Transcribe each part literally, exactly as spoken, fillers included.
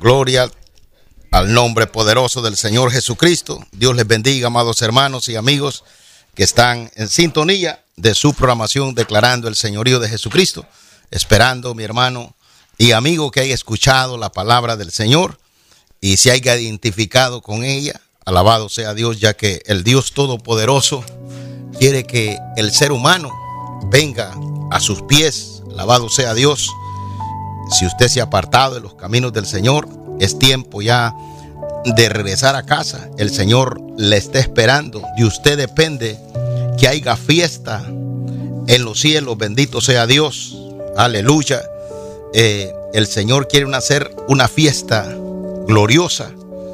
Gloria al nombre poderoso del Señor Jesucristo. Dios les bendiga, amados hermanos y amigos que están en sintonía de su programación Declarando el Señorío de Jesucristo. Esperando, mi hermano y amigo, que haya escuchado la palabra del Señor y se haya identificado con ella. Alabado sea Dios, ya que el Dios Todopoderoso quiere que el ser humano venga a sus pies. Alabado sea Dios. Si usted se ha apartado de los caminos del Señor, es tiempo ya de regresar a casa. El Señor le está esperando. De usted depende que haya fiesta en los cielos. Bendito sea Dios. Aleluya. Eh, el Señor quiere hacer una fiesta gloriosa.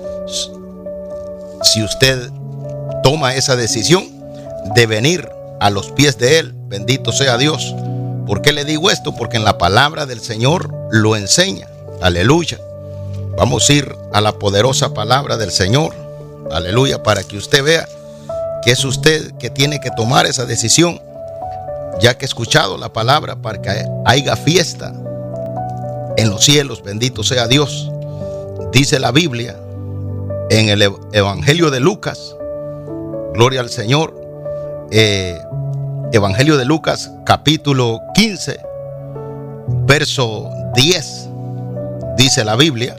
Si usted toma esa decisión de venir a los pies de Él, bendito sea Dios. ¿Por qué le digo esto? Porque en la palabra del Señor lo enseña. Aleluya. Vamos a ir a la poderosa palabra del Señor. Aleluya. Para que usted vea que es usted que tiene que tomar esa decisión, ya que he escuchado la palabra, para que haya fiesta en los cielos. Bendito sea Dios. Dice la Biblia en el Evangelio de Lucas. Gloria al Señor. Eh, Evangelio de Lucas, capítulo quince, verso diez, dice la Biblia: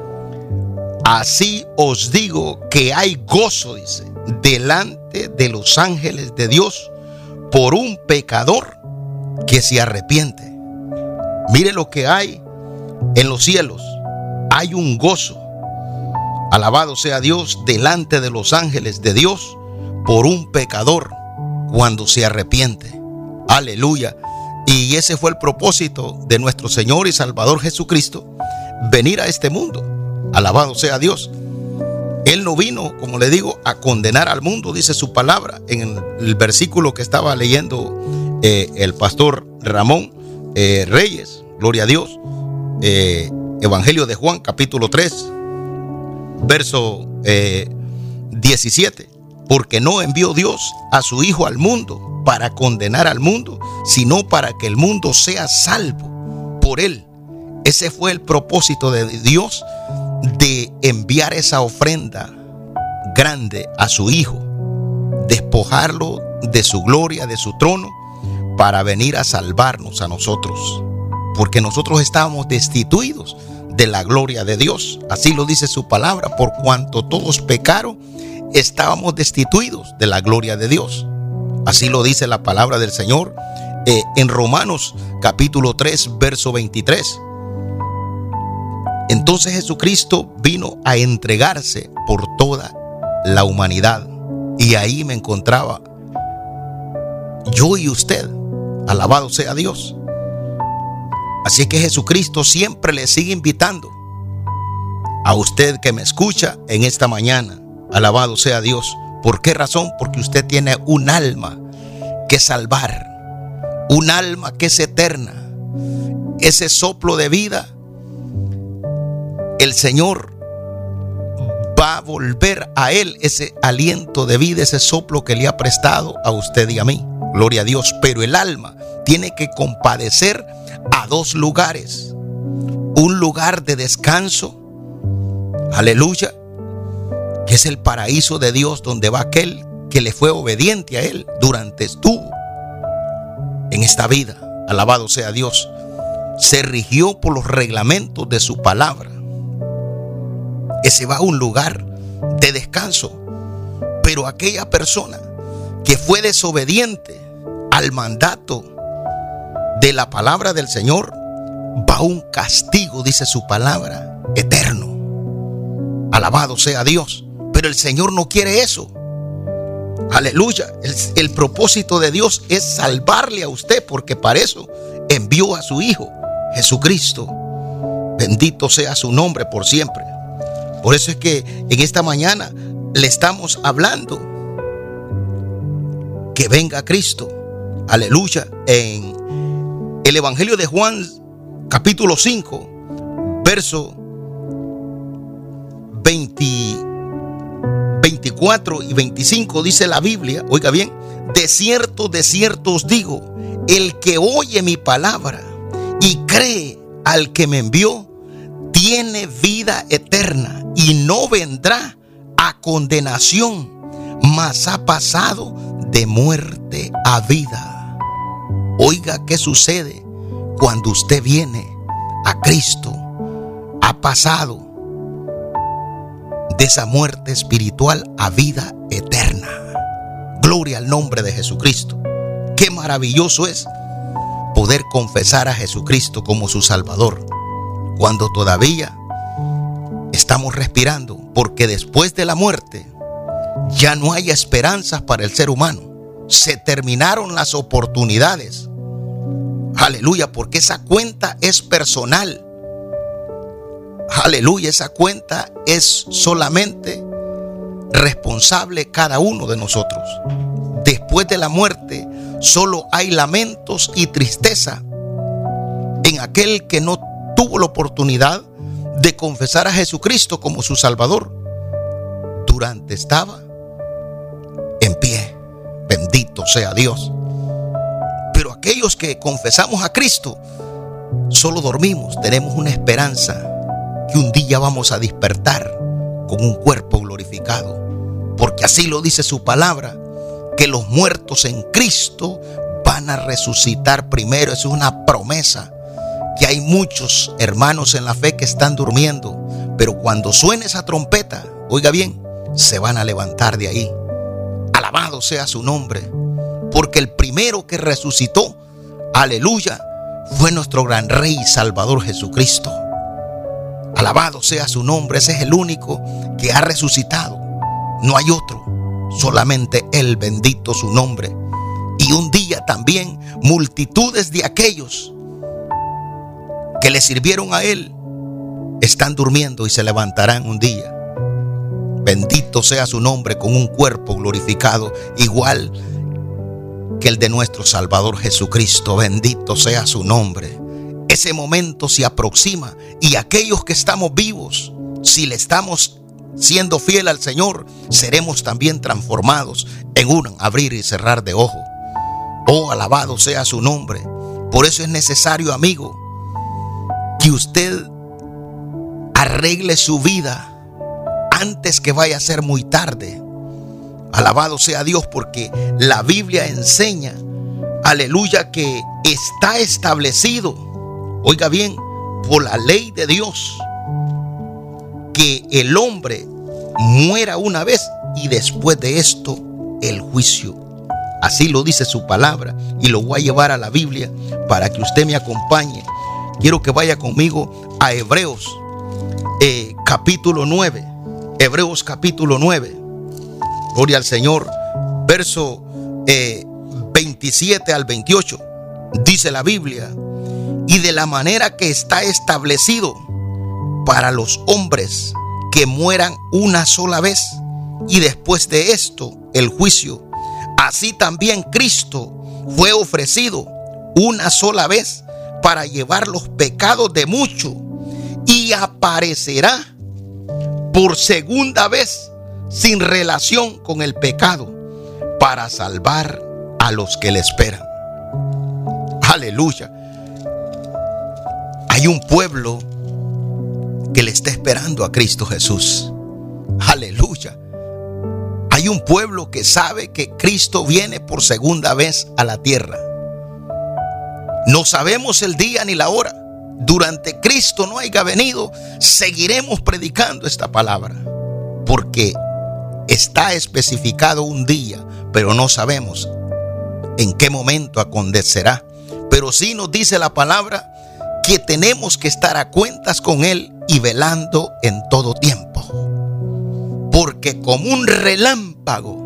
así os digo que hay gozo, dice, delante de los ángeles de Dios por un pecador que se arrepiente. Mire lo que hay en los cielos. Hay un gozo. Alabado sea Dios, delante de los ángeles de Dios por un pecador cuando se arrepiente. Aleluya. Y ese fue el propósito de nuestro Señor y Salvador Jesucristo, venir a este mundo. Alabado sea Dios. Él no vino, como le digo, a condenar al mundo, dice su palabra en el, el versículo que estaba leyendo eh, el pastor Ramón eh, Reyes. Gloria a Dios. eh, Evangelio de Juan, capítulo tres, verso eh, diecisiete. Porque no envió Dios a su Hijo al mundo para condenar al mundo, sino para que el mundo sea salvo por él. Ese fue el propósito de Dios, de enviar esa ofrenda grande a su Hijo, despojarlo de su gloria, de su trono, para venir a salvarnos a nosotros, porque nosotros estábamos destituidos de la gloria de Dios. Así lo dice su palabra: por cuanto todos pecaron, estábamos destituidos de la gloria de Dios. Así lo dice la palabra del Señor eh, en Romanos capítulo tres, verso veintitrés. Entonces Jesucristo vino a entregarse por toda la humanidad, y ahí me encontraba yo y usted. Alabado sea Dios. Así que Jesucristo siempre le sigue invitando a usted que me escucha en esta mañana. Alabado sea Dios. ¿Por qué razón? Porque usted tiene un alma que salvar, un alma que es eterna. Ese soplo de vida, el Señor va a volver a Él ese aliento de vida, ese soplo que le ha prestado a usted y a mí. Gloria a Dios. Pero el alma tiene que compadecer a dos lugares: un lugar de descanso, aleluya, que es el paraíso de Dios, donde va aquel que le fue obediente a Él durante estuvo en esta vida. Alabado sea Dios. Se rigió por los reglamentos de su palabra. Ese va a un lugar de descanso. Pero aquella persona que fue desobediente al mandato de la palabra del Señor, va a un castigo, dice su palabra, eterno. Alabado sea Dios. Pero el Señor no quiere eso. Aleluya. El, el propósito de Dios es salvarle a usted, porque para eso envió a su Hijo Jesucristo. Bendito sea su nombre por siempre. Por eso es que en esta mañana le estamos hablando que venga Cristo. Aleluya. En el Evangelio de Juan, capítulo cinco, verso veinte, veinticuatro y veinticinco, dice la Biblia, oiga bien: de cierto, de cierto os digo, el que oye mi palabra y cree al que me envió, tiene vida eterna y no vendrá a condenación, mas ha pasado de muerte a vida. Oiga qué sucede cuando usted viene a Cristo. Ha pasado de esa muerte espiritual a vida eterna. Gloria al nombre de Jesucristo. Qué maravilloso es poder confesar a Jesucristo como su Salvador cuando todavía estamos respirando, porque después de la muerte ya no hay esperanzas para el ser humano. Se terminaron las oportunidades. Aleluya, porque esa cuenta es personal. Aleluya, esa cuenta es solamente responsable cada uno de nosotros. Después de la muerte solo hay lamentos y tristeza en aquel que no tuvo la oportunidad de confesar a Jesucristo como su Salvador durante estaba en pie. Bendito sea Dios. Pero aquellos que confesamos a Cristo solo dormimos. Tenemos una esperanza que un día vamos a despertar con un cuerpo glorificado, porque así lo dice su palabra, que los muertos en Cristo van a resucitar primero. Es una promesa que hay muchos hermanos en la fe que están durmiendo, pero cuando suene esa trompeta, oiga bien, se van a levantar de ahí. Alabado sea su nombre, porque el primero que resucitó, aleluya, fue nuestro gran Rey y Salvador Jesucristo. Alabado sea su nombre. Ese es el único que ha resucitado. No hay otro, solamente Él. Bendito su nombre. Y un día también multitudes de aquellos que le sirvieron a Él están durmiendo y se levantarán un día. Bendito sea su nombre, con un cuerpo glorificado igual que el de nuestro Salvador Jesucristo. Bendito sea su nombre. Ese momento se aproxima y aquellos que estamos vivos, si le estamos siendo fiel al Señor, seremos también transformados en un abrir y cerrar de ojos. Oh, alabado sea su nombre. Por eso es necesario, amigo, que usted arregle su vida antes que vaya a ser muy tarde. Alabado sea Dios, porque la Biblia enseña, aleluya, que está establecido, oiga bien, por la ley de Dios, que el hombre muera una vez y después de esto el juicio. Así lo dice su palabra, y lo voy a llevar a la Biblia para que usted me acompañe. Quiero que vaya conmigo a Hebreos eh, capítulo nueve. Hebreos capítulo nueve. Gloria al Señor. Verso eh, veintisiete al veintiocho. Dice la Biblia: y de la manera que está establecido para los hombres que mueran una sola vez, y después de esto el juicio, así también Cristo fue ofrecido una sola vez para llevar los pecados de muchos, y aparecerá por segunda vez sin relación con el pecado para salvar a los que le esperan. Aleluya. Hay un pueblo que le está esperando a Cristo Jesús. Aleluya. Hay un pueblo que sabe que Cristo viene por segunda vez a la tierra. No sabemos el día ni la hora. Durante Cristo no haya venido, seguiremos predicando esta palabra, porque está especificado un día, pero no sabemos en qué momento acontecerá. Pero sí nos dice la palabra que tenemos que estar a cuentas con Él y velando en todo tiempo, porque como un relámpago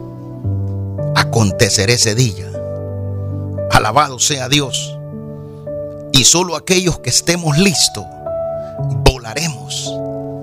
acontecerá ese día. Alabado sea Dios. Y solo aquellos que estemos listos volaremos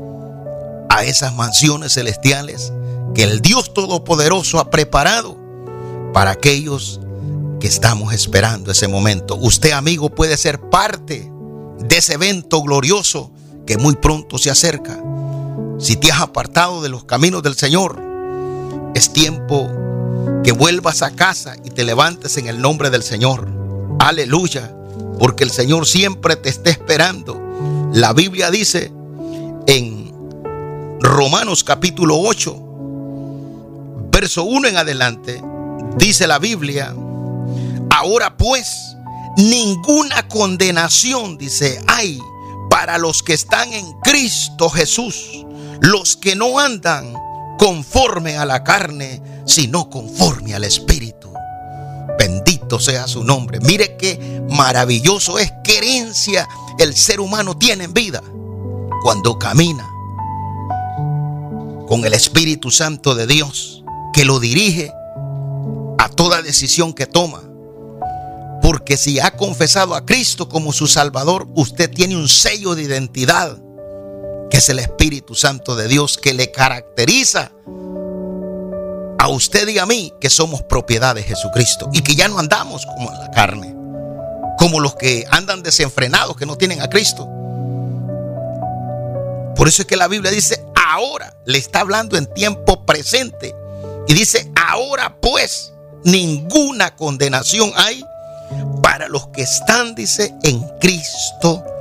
a esas mansiones celestiales que el Dios Todopoderoso ha preparado para aquellos que estamos esperando ese momento. Usted, amigo, puede ser parte de ese evento glorioso que muy pronto se acerca. Si te has apartado de los caminos del Señor, es tiempo que vuelvas a casa y te levantes en el nombre del Señor. Aleluya. Porque el Señor siempre te está esperando La Biblia dice en Romanos capítulo ocho, verso uno en adelante, dice la Biblia: ahora pues, ninguna condenación, dice, hay para los que están en Cristo Jesús, los que no andan conforme a la carne, sino conforme al Espíritu. Bendito sea su nombre. Mire qué maravilloso es, qué herencia el ser humano tiene en vida cuando camina con el Espíritu Santo de Dios, que lo dirige a toda decisión que toma. Porque si ha confesado a Cristo como su Salvador, usted tiene un sello de identidad, que es el Espíritu Santo de Dios, que le caracteriza a usted y a mí, que somos propiedad de Jesucristo y que ya no andamos como en la carne, como los que andan desenfrenados, que no tienen a Cristo. Por eso es que la Biblia dice ahora, le está hablando en tiempo presente, y dice: ahora pues, ninguna condenación hay para los que están, dice, en Cristo